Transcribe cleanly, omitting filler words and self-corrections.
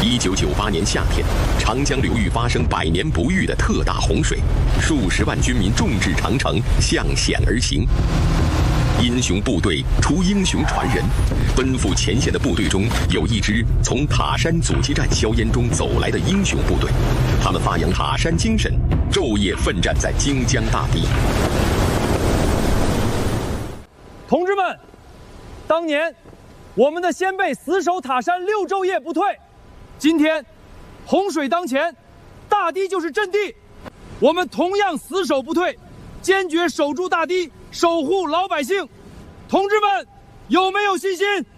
1998年夏天，长江流域发生100年不遇的特大洪水，数十万军民众志长城，向险而行。英雄部队出英雄传人，奔赴前线的部队中有一支从塔山阻击战硝烟中走来的英雄部队，他们发扬塔山精神，昼夜奋战在荆江大地。 同志们，当年我们的先辈死守塔山6昼夜不退，今天洪水当前，大堤就是阵地，我们同样死守不退，坚决守住大堤，守护老百姓。同志们，有没有信心？